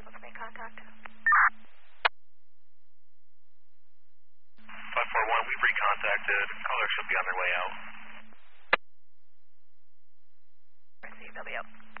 Let's make contact. 541, we've recontacted. Caller should be on their way out. See, they'll be out.